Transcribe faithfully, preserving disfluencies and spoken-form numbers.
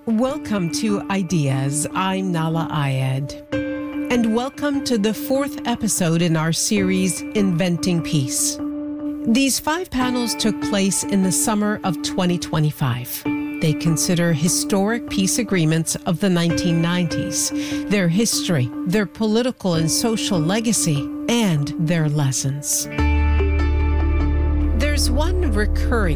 Welcome to Ideas. I'm Nala Ayed. And welcome to the fourth episode in our series, Inventing Peace. These five panels took place in the summer of twenty twenty-five. They consider historic peace agreements of the nineteen nineties, their history, their political and social legacy, and their lessons. There's one recurring